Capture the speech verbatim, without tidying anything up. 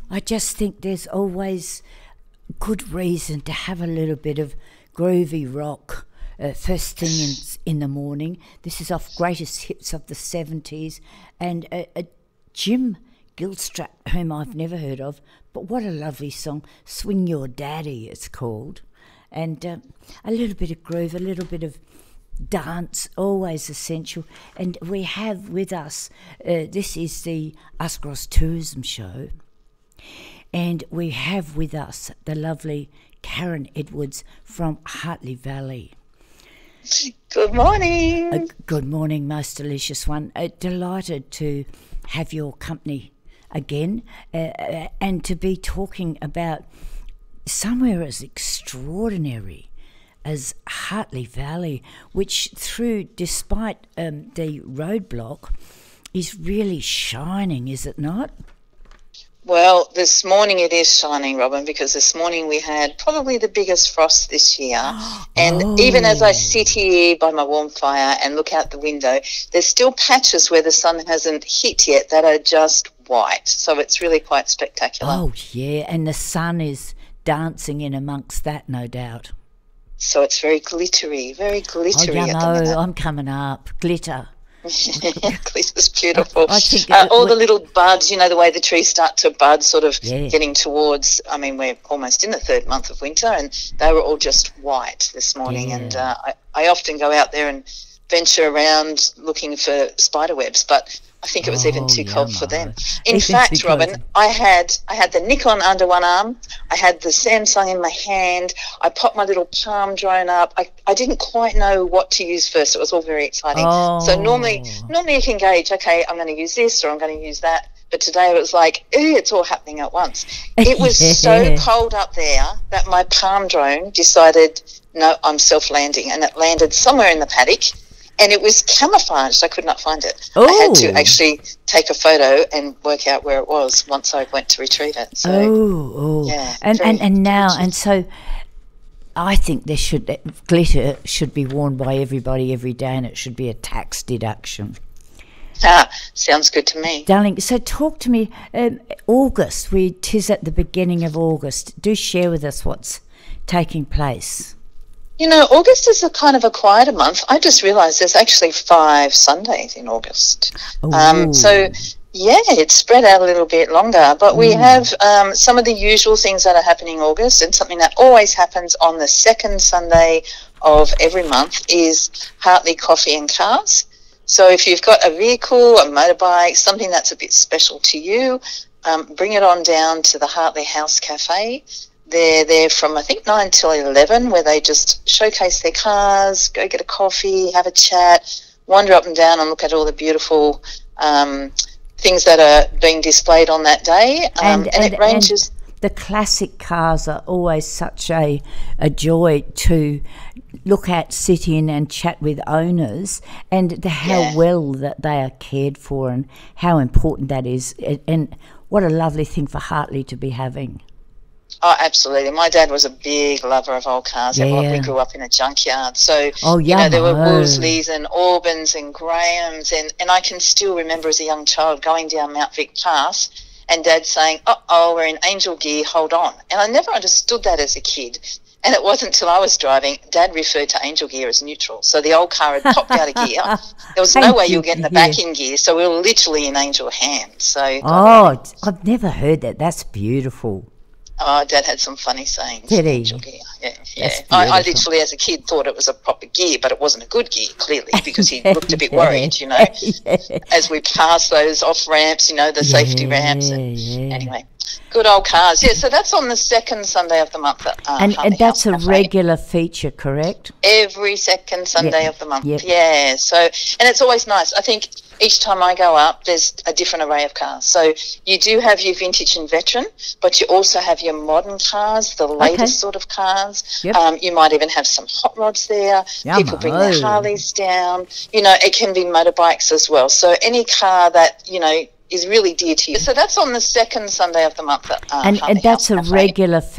I just think there's always good reason to have a little bit of groovy rock uh, first thing in, in the morning. This is off Greatest Hits of the seventies, and uh, uh, Jim Gilstrap, whom I've never heard of, but what a lovely song, Swing Your Daddy it's called, and uh, a little bit of groove, a little bit of dance, always essential. And we have with us, uh, this is the Uscross Tourism Show, and we have with us the lovely Karen Edwards from Hartley Valley. Good morning. Uh, good morning, most delicious one. Uh, delighted to have your company again, uh, uh, and to be talking about somewhere as extraordinary as Hartley Valley, which through, despite um, the roadblock, is really shining, is it not? Well, this morning it is shining, Robin, because this morning we had probably the biggest frost this year. And oh. even as I sit here by my warm fire and look out the window, there's still patches where the sun hasn't hit yet that are just white. So it's really quite spectacular. Oh, yeah, and the sun is dancing in amongst that, no doubt. So it's very glittery, very glittery. Oh, yeah, at the minute. I'm coming up. Glitter. Glitter's beautiful. I think uh, it, all the little buds, you know, the way the trees start to bud, sort of yeah. getting towards, I mean, we're almost in the third month of winter, and they were all just white this morning. Yeah. And uh, I, I often go out there and venture around looking for spider webs, but I think it was oh, even too yeah, cold no. for them. In even fact, Robin, I had I had the Nikon under one arm, I had the Samsung in my hand, I popped my little palm drone up. I, I didn't quite know what to use first. It was all very exciting. Oh. So normally, normally you can gauge, okay, I'm going to use this or I'm going to use that. But today it was like, ew, it's all happening at once. It was so cold up there that my palm drone decided, no, I'm self-landing, and it landed somewhere in the paddock. And it was camouflaged. I could not find it. Oh. I had to actually take a photo and work out where it was once I went to retrieve it. So, oh, oh. Yeah, and, very, and, and now, and so I think there should, glitter should be worn by everybody every day, and it should be a tax deduction. Ah, sounds good to me. Darling, so talk to me, um, August, we, 'tis at the beginning of August. Do share with us what's taking place. You know, August is a kind of a quieter month. I just realised there's actually five Sundays in August. Um, so, yeah, it's spread out a little bit longer. But we mm. have um, some of the usual things that are happening in August, and something that always happens on the second Sunday of every month is Hartley Coffee and Cars. So if you've got a vehicle, a motorbike, something that's a bit special to you, um, bring it on down to the Hartley House Cafe. They're there from, I think, nine till eleven, where they just showcase their cars, go get a coffee, have a chat, wander up and down and look at all the beautiful um, things that are being displayed on that day. Um, and, and, and it ranges... And the classic cars are always such a, a joy to look at, sit in and chat with owners, and the, how yeah. well that they are cared for and how important that is. And, and what a lovely thing for Hartley to be having. Oh, absolutely. My dad was a big lover of old cars. Yeah. We grew up in a junkyard. So, oh, you know, there were Wolsleys and Albans and Grahams. And, and I can still remember as a young child going down Mount Vic Pass and Dad saying, uh-oh, we're in angel gear, hold on. And I never understood that as a kid. And it wasn't until I was driving, Dad referred to angel gear as neutral. So the old car had popped out of gear. There was no way you were getting the back in gear. So we were literally in angel hands. So, oh, I've never heard that. That's beautiful. Oh, Dad had some funny sayings. Did he? Gear. Yeah, yeah. I, I literally, as a kid, thought it was a proper gear, but it wasn't a good gear, clearly, because he looked a bit worried, you know, yeah. as we passed those off ramps, you know, the yeah, safety ramps. And yeah. Anyway, good old cars. Yeah, so that's on the second Sunday of the month. At, uh, and and that's House a Cafe. Regular feature, correct? Every second Sunday yep. of the month. Yep. Yeah. So, and it's always nice. I think each time I go up, there's a different array of cars. So you do have your vintage and veteran, but you also have your modern cars, the latest okay. sort of cars. Yep. Um, you might even have some hot rods there. Yum. People bring their Harleys down. You know, it can be motorbikes as well. So any car that, you know, is really dear to you. So that's on the second Sunday of the month. At, uh, and, and that's House a Cafe. regular